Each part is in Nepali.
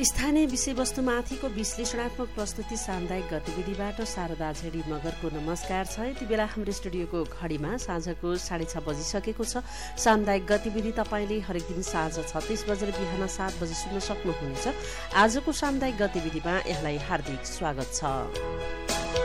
स्थानीय विषयवस्तुमाथिको विश्लेषणात्मक प्रस्तुति सामुदायिक गतिविधिबाट शारदा झेडी मगरको नमस्कार छ। यति बेला हाम्रो स्टुडियोको घडीमा साँझको 6:30 बजिसकेको छ। सामुदायिक गतिविधि तपाईँले हरेक दिन साँझ 36 बजेर बिहान 7 बजे सुन्न सक्नुहुनेछ। आजको सामुदायिक गतिविधिमा यहाँलाई हार्दिक स्वागत छ।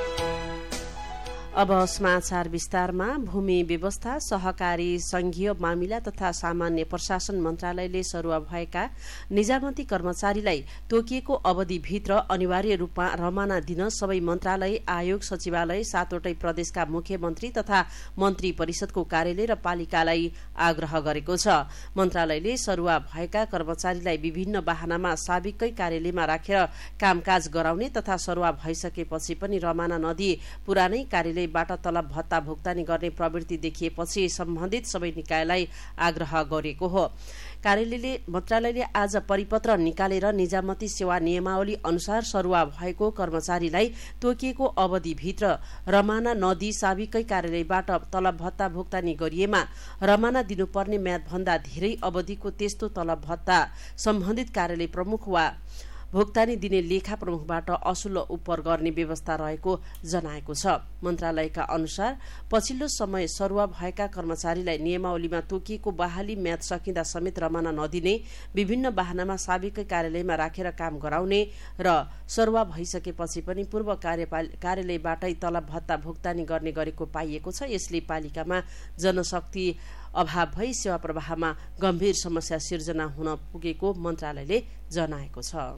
अब समाचार विस्तारमा। भूमि व्यवस्था, सहकारी संघीय मामिला तथा सामान्य प्रशासन मन्त्रालयले सरुवा भएका निजामती कर्मचारीलाई तोकिएको अवधिभित्र अनिवार्य रूपमा रमाना दिन सबै मन्त्रालय, आयोग, सचिवालय, 7वटै प्रदेशका मुख्यमन्त्री तथा मन्त्री परिषदको कार्यालय र पालिकालाई आग्रह गरेको छ। मन्त्रालयले सरुवा भएका कर्मचारीलाई विभिन्न वाहनामा साबिकै कार्यालयमा राखेर कामकाज गराउने तथा सरुवा भइसकेपछि पनि रमाना नदिए पुरानै कार्यालय बाट तलब भत्ता भुक्तानी गर्ने प्रवृत्ति देखिएपछि सम्बन्धित सबै निकायलाई आग्रह गरेको हो। मन्त्रालयले आज परिपत्र निकालेर निजामती सेवा नियमावली अनुसार सरुवा भएको कर्मचारीलाई तोकिएको अवधिभित्र रमाना नदिई साबिकै कार्यालयबाट तलब भत्ता भुक्तानी गरिएमा रमाना दिनुपर्ने म्यादभन्दा धेरै अवधिको त्यस्तो तलब भत्ता सम्बन्धित कार्यालय प्रमुख वा भुक्तानी दिने लेखा प्रमुखबाट असुल उपर गर्ने व्यवस्था रहेको जनाएको छ। मन्त्रालयका अनुसार पछिल्लो समय सरुवा भएका कर्मचारीलाई नियमावलीमा तोकिएको बहाली म्याद सकिँदा समेत रमाना नदिने, विभिन्न वाहनामा साबिकै कार्यालयमा राखेर काम गराउने र सरुवा भइसकेपछि पनि पूर्व कार्यालयबाटै तलब भत्ता भुक्तानी गर्ने गरेको पाइएको छ। यसले पालिकामा जनशक्ति अभाव भई सेवा प्रवाहमा गम्भीर समस्या सिर्जना हुन पुगेको मन्त्रालयले जनाएको छ।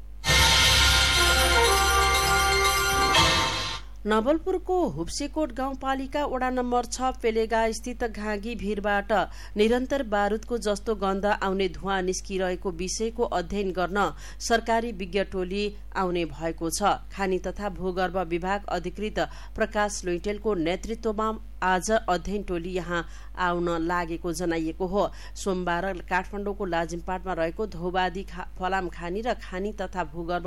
नवलपुरको हुब्सेकोट गाउँपालिका वडा नम्बर 6 पेलेगा स्थित घाँगी भिरबाट निरन्तर बारूदको जस्तो गन्ध आउने धुवाँ निस्किरहेको विषयको अध्ययन गर्न सरकारी विज्ञ टोली आउने भएको छ। खानी तथा भूगर्भ विभाग अधिकृत प्रकाश लुइटेलको नेतृत्वमा आज अध्ययन टोली यहाँ आउन लागेको जनाइएको हो। सोमबार काठमाडौँको लाजिमपाटमा रहेको धौबादी फलाम खानी र खानी तथा भूगर्भ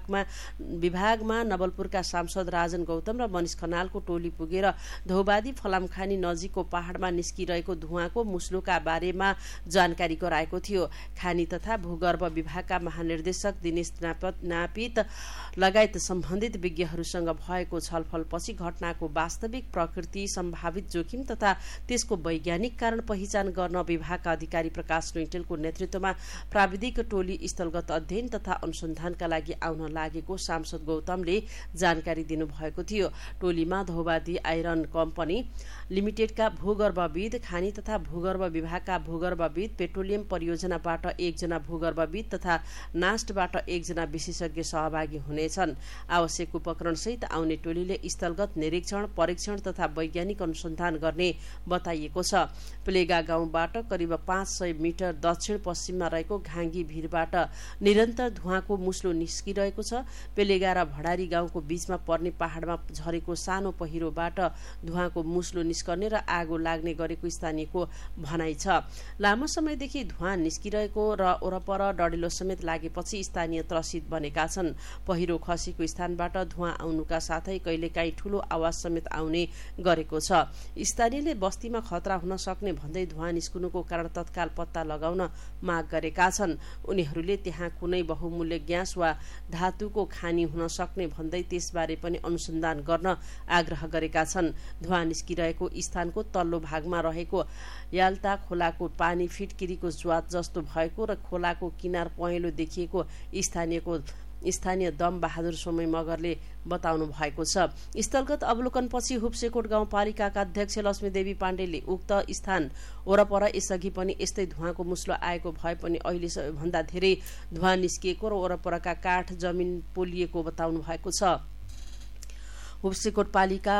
विभागमा नवलपुरका सांसद राजन गौतम र मनिष खनालको टोली पुगेर धौबादी फलाम खानी नजिकको पहाड़मा निस्किरहेको धुवाँको मुस्लोका बारेमा जानकारी गराएको थियो। खानी तथा भूगर्भ विभागका महानिर्देशक दिनेश नापित लगायत सम्बन्धित विज्ञहरूसँग भएको छलफलपछि घटनाको वास्तविक प्रकृति, सम्भावित जोखिम तथा त्यसको वैज्ञानिक कारण पहिचान गर्न विभागका अधिकारी प्रकाश लुइटेलको नेतृत्वमा प्राविधिक टोली स्थलगत अध्ययन तथा अनुसन्धानका लागि आउन लागेको सांसद गौतमले जानकारी दिनुभएको थियो। टोलीमा धौबादी आइरन कम्पनी लिमिटेडका भूगर्भविद, खानी तथा भूगर्भ विभागका भूगर्भविद, पेट्रोलियम परियोजनाबाट 1 जना भूगर्भविद तथा नास्टबाट 1 जना विशेषज्ञ सहभागी हुनेछन्। आवश्यक उपकरण सहित आउने टोलीले स्थलगत निरीक्षण, परीक्षण तथा वैज्ञानिक अनुसन्धान गर्ने बताइएको छ। पेलेगा गाउँबाट करिब 500 मिटर दक्षिण पश्चिममा रहेको घाँगी भिरबाट निरन्तर धुवाँको मुस्लो निस्किरहेको छ। पेलेगा र भडारी गाउँको बीचमा पर्ने पहाड़मा झरेको सानो पहिरोबाट धुवाँको मुस्लो निस्कने र आगो लाग्ने गरेको स्थानीयको भनाइ छ। लामो समयदेखि धुवाँ निस्किरहेको र वरपर डढेलो समेत लागेपछि स्थानीय त्रसित बनेका छन्। पहिरो खसेको स्थानबाट धुवाँ आउनुका साथै कहिलेकाहीँ ठूलो आवाज समेत आउने गरेको छ। स्थानीयले बस्तीमा खतरा हुन सक्ने भन्दै धुवाँ निस्कनुको कारण तत्काल पत्ता लगाउन माग गरेका छन्। उनीहरूले त्यहाँ कुनै बहुमूल्य ग्यास वा धातुको खानी हुन सक्ने भन्दै त्यसबारे पनि अनुसन्धान गर्न आग्रह गरेका छन्। धुवाँ निस्किरहेको स्थानको तल्लो भागमा रहेको याल्ता खोलाको पानी फिटकिरीको ज्वात जस्तो भएको र खोलाको किनार पहेँलो देखिएको स्थानीय दम बहादुर सोमै मगरले बताउनु भएको छ। स्थलगत अवलोकनपछि हुब्सेकोट गाउँपालिकाका अध्यक्ष लक्ष्मीदेवी पाण्डेले उक्त स्थान वरपर यसअघि पनि यस्तै धुवाँको मुस्लो आएको भए पनि अहिले सबैभन्दा धेरै धुवाँ निस्किएको र वरपरका काठ जमिन पोलिएको बताउनु भएको छ। हुब्सेकोट पालिका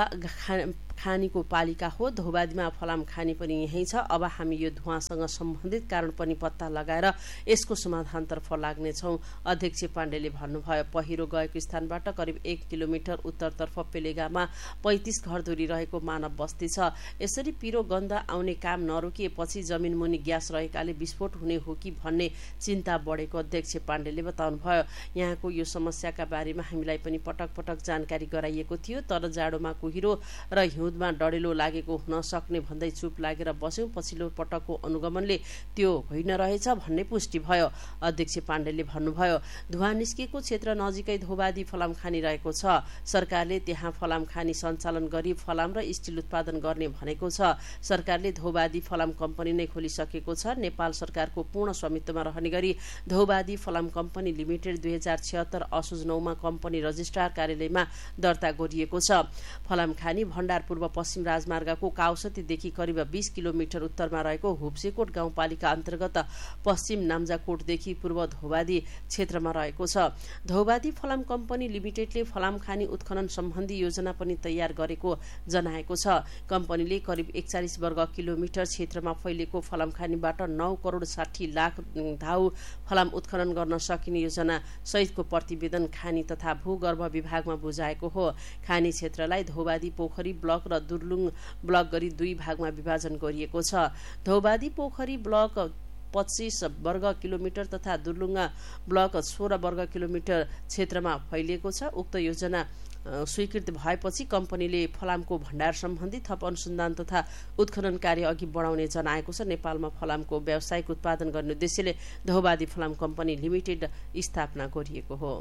खानीको पालिका हो। धौबादीमा फलाम खानी पनि यही छ। अब हामी यो धुवाँसँग सम्बन्धित कारण पनि पत्ता लगाएर यसको समाधानतर्फ लाग्नेछौँ, अध्यक्ष पाण्डेले भन्नुभयो। पहिरो गएको स्थानबाट करिब 1 किलोमिटर उत्तरतर्फ पेलेगामा 35 घरधुरी रहेको मानव बस्ती छ। यसरी पिरो गन्ध आउने काम नरोकिएपछि जमिन मुनि ग्यास रहेकाले विस्फोट हुने हो कि भन्ने चिन्ता बढेको अध्यक्ष पाण्डेले बताउनुभयो। यहाँको यो समस्याका बारेमा हामीलाई पनि पटक पटक जानकारी गराइएको थियो, तर जाडोमा कुहिरो र अनुरोधमा डढेलो लागेको हुन सक्ने भन्दै चुप लागेर बस्यौं। पछिल्लो पटकको अनुगमनले त्यो होइन रहेछ भन्ने पुष्टि भयो। अध्यक्ष पाण्डेले भन्नुभयो, धुवाँ निस्केको क्षेत्र नजिकै धोबादी फलाम खानी रहेको छ। सरकारले त्यहाँ फलाम खानी सञ्चालन गरी फलाम र स्टिल उत्पादन गर्ने भनेको छ। सरकारले धोबादी फलाम कम्पनी नै खोलिसकेको छ। नेपाल सरकारको पूर्ण स्वामित्वमा रहने गरी धोबादी फलाम कम्पनी लिमिटेड 2076 असोज 9 मा कम्पनी रजिस्ट्रार कार्यालयमा दर्ता गरिएको छ। फलाम खानी भण्डार पूर्व पश्चिम राजमार्गको काउसतीदेखि करिब 20 किलोमिटर उत्तरमा रहेको हुब्सेकोट गाउँपालिका अन्तर्गत पश्चिम नाम्जाकोटदेखि पूर्व धोबादी क्षेत्रमा रहेको छ। धोबादी फलाम कम्पनी लिमिटेडले फलाम खानी उत्खनन सम्बन्धी योजना पनि तयार गरेको जनाएको छ। कम्पनीले करिब 41 वर्ग किलोमिटर क्षेत्रमा फैलिएको फलाम खानीबाट 9 करोड 60 लाख धाउ फलाम उत्खनन गर्न सकिने योजना सहितको प्रतिवेदन खानी तथा भूगर्भ विभागमा बुझाएको हो। खानी क्षेत्रलाई धोबादी पोखरी ब्लक र दुर्लुङ ब्लक गरी 2 भागमा विभाजन गरिएको छ। धोबादी पोखरी ब्लक 25 वर्ग किलोमिटर तथा दुर्लुङ्गा ब्लक 16 वर्ग किलोमिटर क्षेत्रमा फैलिएको छ। उक्त योजना स्वीकृत भएपछि कम्पनीले फलामको भण्डार सम्बन्धी थप अनुसन्धान तथा उत्खनन कार्य अघि बढाउने जनाएको छ। नेपालमा फलामको व्यावसायिक उत्पादन गर्ने उद्देश्यले धोबादी फलाम कम्पनी लिमिटेड स्थापना गरिएको हो।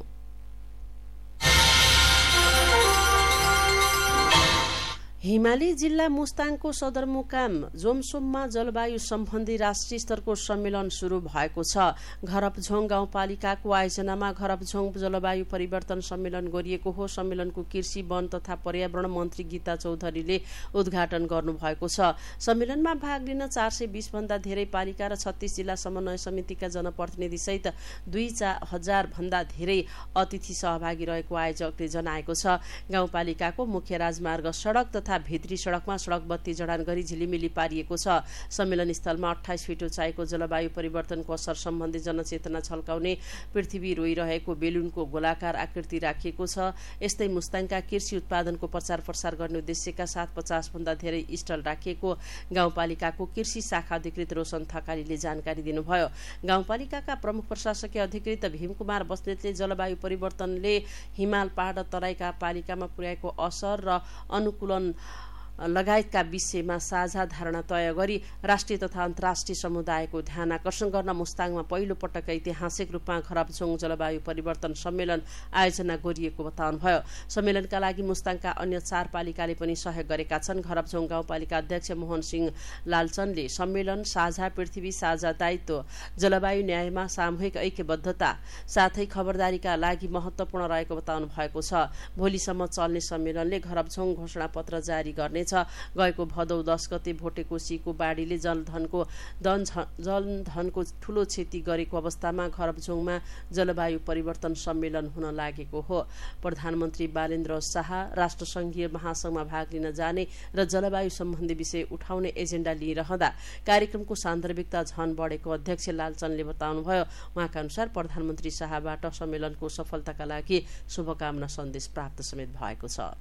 हिमाली जिल्ला मुस्ताङको सदरमुकाम जोमसोममा जलवायु सम्बन्धी राष्ट्रिय स्तरको सम्मेलन शुरू भएको छ। घरपझोङ गाउँपालिकाको आयोजनामा घरपझोङ जलवायु परिवर्तन सम्मेलन गरिएको हो। सम्मेलनको कृषि वन तथा पर्यावरण मन्त्री गीता चौधरीले उद्घाटन गर्नुभएको छ। सम्मेलनमा भाग लिन 420 भन्दा धेरै पालिका र 36 जिल्ला समन्वय समितिका जनप्रतिनिधि सहित 2000 भन्दा धेरै अतिथि सहभागी रहेको आयोजकले जनाएको छ। गाउँपालिकाको मुख्य राजमार्ग सडक तथा भित्री सडकमा सडक बत्ती जडान गरी झिलिमिली पारिएको छ। सम्मेलन स्थलमा 28 फिट उचाइको जलवायु परिवर्तनको असर सम्बन्धी जनचेतना छल्काउने पृथ्वी रोइरहेको बेलुनको गोलाकार आकृति राखिएको छ। यस्तै मुस्ताङका कृषि उत्पादनको प्रचार प्रसार गर्ने उद्देश्यका साथ 50 भन्दा धेरै स्टल राखिएको गाउँपालिकाको कृषि शाखा अधिकृत रोशन थकालीले जानकारी दिनुभयो। गाउँपालिकाका प्रमुख प्रशासकीय अधिकृत भीमकुमार बस्नेतले जलवायु परिवर्तनले हिमाल पहाड र तराईका पालिकामा पुर्याएको असर र अनुकूलन लगायतका विषयमा साझा धारणा तय गरी राष्ट्रिय तथा अन्तर्राष्ट्रिय समुदायको ध्यान आकर्षण गर्न मुस्ताङमा पहिलो पटक ऐतिहासिक रूपमा घरपझोङ जलवायु परिवर्तन सम्मेलन आयोजना गरिएको बताउनुभयो। सम्मेलनका लागि मुस्ताङका अन्य 4 पालिकाले पनि सहयोग गरेका छन्। घरपझोङ गाउँपालिका अध्यक्ष मोहन सिंह लालचनले सम्मेलन साझा पृथ्वी साझा दायित्व, जलवायु न्यायमा सामूहिक ऐक्यबद्धता साथै खबरदारीका लागि महत्वपूर्ण रहेको बताउनु भएको छ। भोलिसम्म चल्ने सम्मेलनले घरपझोङ घोषणापत्र जारी गर्ने गएको भदौ 10 गते भोटेकोसीको बाढीले जनधनको ठूलो क्षति गरेको अवस्थामा घरपझोङमा जलवायु परिवर्तन सम्मेलन हुन लागेको हो। प्रधानमन्त्री बालेन्द्र शाह राष्ट्रसङ्घीय महासंघमा भाग लिन जाने र जलवायु सम्बन्धी विषय उठाउने एजेण्डा लिइरहँदा कार्यक्रमको सान्दर्भिकता झन बढेको अध्यक्ष लालचनले बताउनुभयो। उहाँका अनुसार प्रधानमन्त्री शाहबाट सम्मेलनको सफलताका लागि शुभकामना सन्देश प्राप्त समेत भएको छ।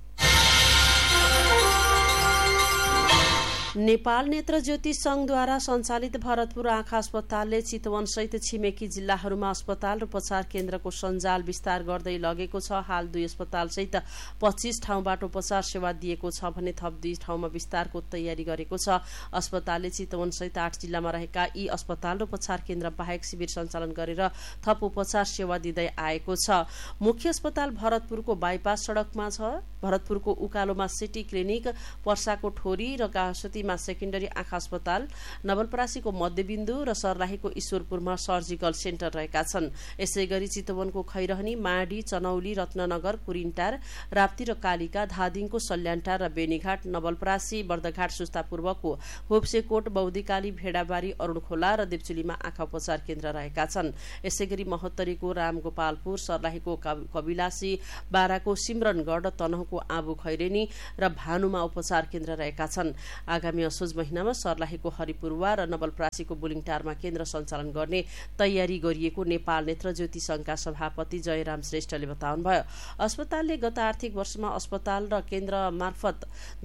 नेपाल नेत्र ज्योति संघद्वारा सञ्चालित भरतपुर आँखा अस्पतालले चितवन सहित छिमेकी जिल्लाहरूमा अस्पताल र उपचार केन्द्रको सञ्जाल विस्तार गर्दै लगेको छ। हाल 2 अस्पताल सहित 25 ठाउँबाट उपचार सेवा दिएको छ भने थप 2 ठाउँमा विस्तारको तयारी गरेको छ। अस्पतालले चितवन सहित 8 जिल्लामा रहेका यी अस्पताल र उपचार केन्द्र बाहेक शिविर सञ्चालन गरेर थप उपचार सेवा दिँदै आएको छ। मुख्य अस्पताल भरतपुरको बाइपास सड़कमा छ। भरतपुरको उकालोमा सिटी क्लिनिक, पर्साको ठोरी र कासतीमा सेकेन्डरी आँखा अस्पताल, नवलपरासीको मध्यबिन्दु र सर्लाहीको ईश्वरपुरमा सर्जिकल सेन्टर रहेका छन्। यसैगरी चितवनको खैरहनी, माडी, चनौली, रत्ननगर, कुरिन्टार, राप्ती र कालिका, धादिङको सल्यानटार र बेनीघाट, नवलपरासी, बर्दघाट सुस्तापूर्वको हुब्सेकोट, बौद्धिकाली, भेडाबारी, अरूणखोला र देवचुलीमा आँखा उपचार केन्द्र रहेका छन्। यसैगरी महोत्तरीको रामगोपालपुर, सर्लाहीको कबिलासी, बाराको सिमरनगढ र तनहुको आबु खैरेनी र भानुमा उपचार केन्द्र रहेका छन्। आगामी आगामी असोज महिनामा सर्लाहीको हरिपुरवा र नवलपरासीको बुलिङटारमा केन्द्र सञ्चालन गर्ने तयारी गरिएको नेपाल नेत्रज्योति संघका सभापति जयराम श्रेष्ठले बताउनुभयो। अस्पतालले गत आर्थिक वर्षमा अस्पताल र केन्द्र मार्फत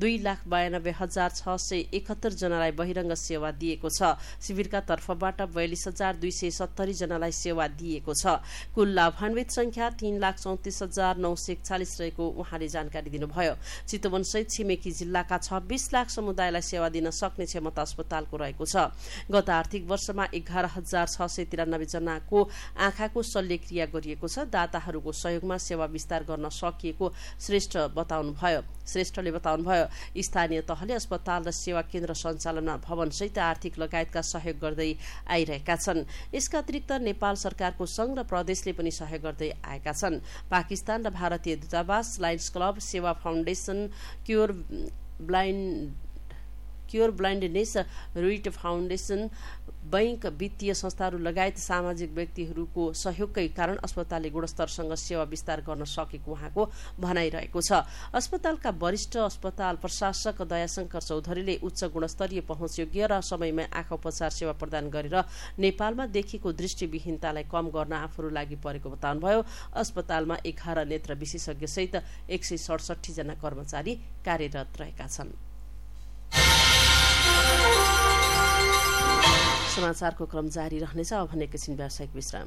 2,92,671 जनालाई बहिरङ्ग सेवा दिएको छ। शिविरका तर्फबाट 42,270 जनालाई सेवा दिएको छ। कुल लाभान्वित संख्या 3,34,941 रहेको उहाँले जानकारी दिनुभयो। चितवन सहित छिमेकी जिल्लाका 26 लाख समुदायलाई सेवा दिन सक्ने क्षमता अस्पतालको रहेको छ। गत आर्थिक वर्षमा 11,693 जनाको आँखाको शल्यक्रिया गरिएको छ। दाताहरूको सहयोगमा सेवा विस्तार गर्न सकिएको श्रेष्ठले बताउनुभयो। स्थानीय तहले अस्पताल र सेवा केन्द्र सञ्चालनमा भवनसहित आर्थिक लगायतका सहयोग गर्दै आइरहेका छन्। यसका अतिरिक्त नेपाल सरकारको संघ र प्रदेशले पनि सहयोग गर्दै आएका छन्। पाकिस्तान र भारतीय दूतावास, लायन्स क्लब, सेवा foundation, cure blindness writ foundation, bank, वित्तीय संस्थाहरू लगायत सामाजिक व्यक्तिहरूको सहयोगकै कारण अस्पतालले गुणस्तरसँग सेवा विस्तार गर्न सकेको उहाँको भनाइरहेको छ। अस्पतालका वरिष्ठ अस्पताल प्रशासक दयाशंकर चौधरीले उच्च गुणस्तरीय पहुँचयोग्य र समयमा आँखा उपचार सेवा प्रदान गरेर नेपालमा देखिएको दृष्टिविहीनतालाई कम गर्न आफूहरू लागि परेको बताउनुभयो। अस्पतालमा 11 नेत्र विशेषज्ञ सहित 167 जना कर्मचारी कार्यरत रहेका छन्। समाचारको क्रम जारी रहनेछ। अब भने एकैछिन व्यावसायिक विश्राम।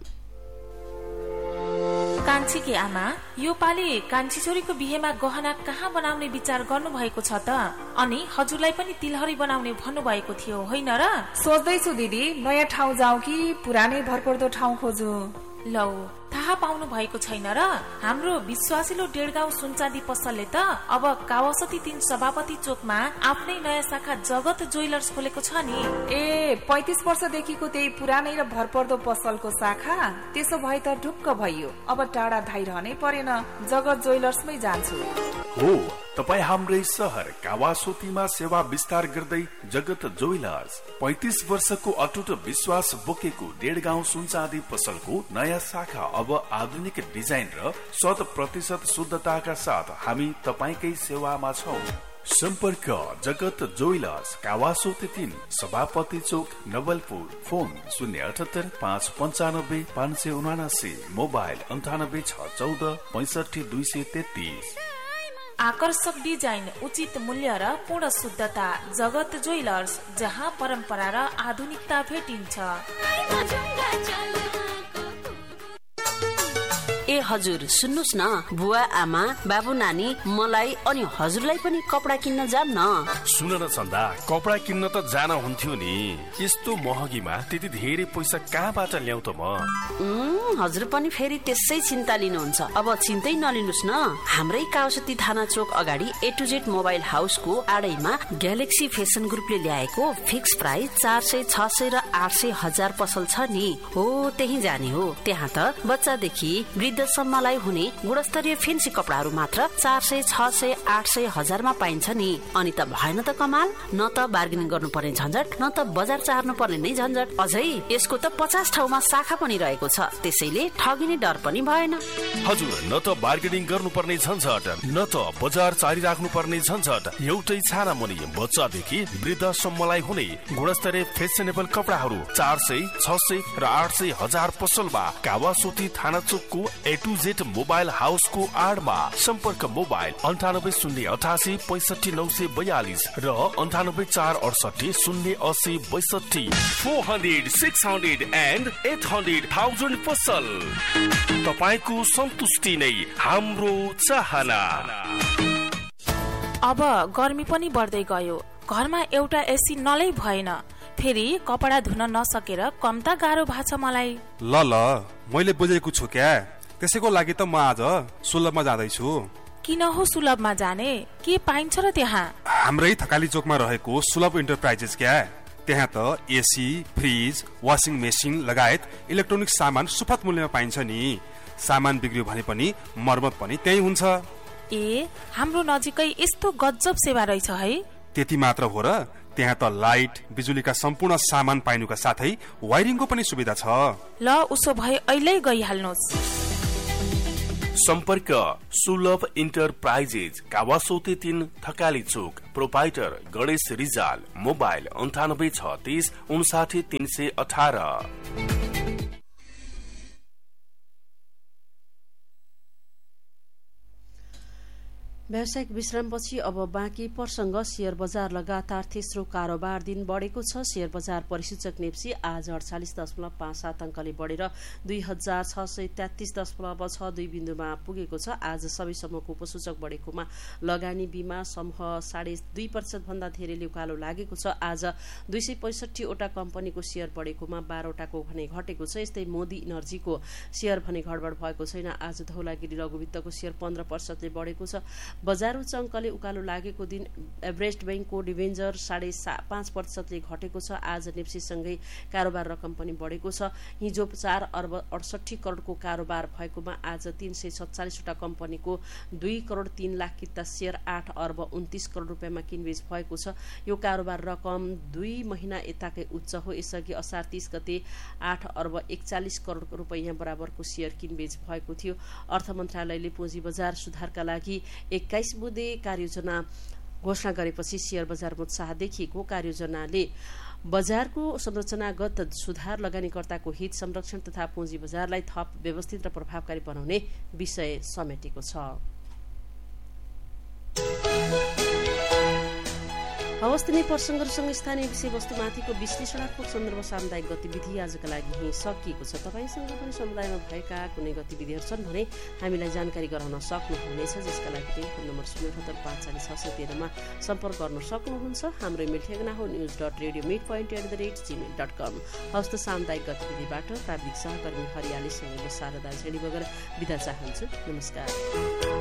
कान्छीकी आमा, यो पालि कान्छी छोरीको बिहेमा गहना कहाँ बनाउने विचार गर्नु भएको छ त? अनि हजुरलाई पनि तिलहरी बनाउने भन्नुभएको थियो होइन र? सोच्दैछु दिदी, नयाँ ठाउँ जाऊ कि पुरानै भरपर्दो ठाउँ खोजु। लौ, थाहा पाउनु भएको छैन र? हाम्रो विश्वासिलो डेढगाउँ सुनचाँदी पसलले त अब कावासती 3 सभापति चोकमा आफ्नै नयाँ शाखा जगत ज्वेलर्स खोलेको छ नि। ए, 35 वर्षदेखिको त्यही पुरानै र भरपर्दो पसलको शाखा? त्यसो भए त ढुक्क भइयो। अब टाढा धाइरहनै परेन, जगत ज्वेलर्समै जान्छु। हो, तपाई हाम्रै शहर कावासोतीमा सेवा विस्तार गर्दै जगत ज्वेलर्स 35 वर्षको अटुट विश्वास बोकेको डेढगाउँ सुनचाँदी पसलको नयाँ शाखा अब आधुनिक डिजाइन र 100% शुद्धताका साथ हामी तपाईकै सेवामा छौं। सम्पर्क जगत ज्वेलर्स, कावासोती 3, सभापति चोक, नवलपुर। Phone 078 595 579, mobile 98 614 65 233। आकर्षक डिजाइन, उचित मूल्य र पूर्ण शुद्धता। जगत ज्वेलर्स, जहाँ परम्परा र आधुनिकता भेटिन्छ। ए हजुर, सुन्नुस् न, बुवा आमा बाबु नानी मलाई अनि हजुरलाई पनि कपडा किन्न जाम न। सुन न चन्दा, कपडा किन्न त जान हुन्थ्यो नि। यस्तो महँगीमा त्यति धेरै पैसा कहाँबाट ल्याउ त म? हजुर पनि फेरि त्यसै चिन्ता लिनुहुन्छ। अब चिन्तै नलिनुस् न। हाम्रै कावासती थाना चोक अगाडि A to Z mobile हाउसको आडैमा galaxy fashion ग्रुपले ल्याएको फिक्स प्राइस 400, 600 र 800 हजार पसल छ नि। हो, त्यही जाने हो। त्यहाँ त बच्चादेखि वृद्धसम्मलाई हुने गुणस्तरीय फेन्सी कपडाहरू मात्र 400, 600, 800 हजारमा पाइन्छ नि। अनि त भएन त कमाल। न त बार्गेनिङ गर्नुपर्ने झन्झट, न त बजार चार्नु पर्ने नै झन्झट। अझै यसको त 50 ठाउँमा शाखा पनि रहेको छ। त्यसैले ठगिने डर पनि भएन। हजुर, न त बार्गेनिङ गर्नुपर्ने झन्झट, न त बजार चारिराख्नु पर्ने झन्झट। एउटै छाना मुनि बच्चादेखि वृद्धसम्मलाई हुने गुणस्तरीय फेसनेबल कपडाहरू 400, 600 र 800 हजार पसलमा कावासोती थाना चोकको A to Z मोबाइल हाउसको आडमा। सम्पर्क मोबाइल 98 088 65 942 र 98 468 080 62। 400, 600 and 800,000 पसल। तपाईको सन्तुष्टि नै हाम्रो चाहना। अब गर्मी पनि बढ्दै गयो। घरमा एउटा एसी नलै भएन। फेरि कपडा धुन नसकेर कम त गाह्रो भएको छ मलाई। ल मैले बुझेको छु क्या। त्यसैको लागि त म आज सुलभमा जाँदैछु। किन हो सुलभमा जाने? के पाइन्छ र त्यहाँ? हाम्रै थकाली चोकमा रहेको सुलभ इन्टरप्राइजेस क्या। त्यहाँ त एसी, फ्रिज, वासिङ मेसिन लगायत इलेक्ट्रोनिक सामान सुपथ मूल्यमा पाइन्छ नि। सामान बिग्रियो भने पनि मर्मत पनि त्यही हुन्छ। ए, हाम्रो नजिकै यस्तो गजब सेवा रहेछ है। त्यति मात्र हो र? त्यहाँ त लाइट, बिजुलीका सम्पूर्ण सामान पाइनुका साथै वायरिङको पनि सुविधा छ। ल, उसो भए अहिले गइहाल्नुहोस्। सम्पर्क सुलभ इन्टरप्राइजेज कावासोती 3 थकाली चोक प्रोपाइटर गणेश रिजाल मोबाइल 9836 59318। व्यावसायिक विश्रामपछि अब बाँकी प्रसंग। शेयर बजार लगातार तेस्रो कारोबार दिन बढेको छ। शेयर बजार परिसूचक नेप्सी आज 48.57 अंकले बढेर 2633.62 बिन्दुमा पुगेको छ। आज सबै समूहको उपसूचक बढेकोमा लगानी बीमा समूह 2.5% भन्दा धेरैले उकालो लागेको छ। आज 265 वटा कम्पनीको शेयर बढेकोमा 12 वटाको भने घटेको छ। यस्तै मोदी इनर्जीको शेयर भने घटबड भएको छैन। आज धौलागिरी लघुवित्तको शेयर 15% ले बढेको छ। बजार उच्च अंकले उकालो लागेको दिन एभरेस्ट बैंकको डिभेन्जर 5.5% ले घटेको छ। आज नेप्सीसँगै कारोबार रकम पनि बढेको छ। हिजो 4 अर्ब 68 करोडको कारोबार भएकोमा आज 347 वटा कम्पनीको 2 करोड 3 लाख किता शेयर 8 अर्ब 29 करोड रुपियाँमा किनबेच भएको छ। यो कारोबार रकम 2 महिना यताकै उच्च हो। यसअघि असार 30 गते 8 अर्ब 41 करोड रुपियाँ बराबरको शेयर किनबेच भएको थियो। अर्थ मन्त्रालयले पुँजी बजार सुधारका लागि 21 बुँदे कार्ययोजना घोषणा गरेपछि शेयर बजारमा उत्साह देखिएको। कार्ययोजनाले बजारको संरचनागत सुधार, लगानीकर्ताको हित संरक्षण तथा पुँजी बजारलाई थप व्यवस्थित र प्रभावकारी बनाउने विषय समेटेको छ। हवस्, तिनै प्रसंगहरूसँग स्थानीय विषयवस्तुमाथिको विश्लेषणात्मक सन्दर्भ सामुदायिक गतिविधि आजका लागि यही सकिएको छ। तपाईसँग पनि समुदायमा भएका कुनै गतिविधिहरू छन् भने हामीलाई जानकारी गराउन सक्नुहुनेछ, जसका लागि टेलिफोन नम्बर 078 मा सम्पर्क गर्न सक्नुहुन्छ। हाम्रो इमेल ठेगाना हो news.radiomidpoint@gmail.com। हवस्, सामुदायिक गतिविधिबाट प्राविधिक सहकर्मी हरियालीसँग शारदा झेडी बगर बिदा चाहन्छु। नमस्कार।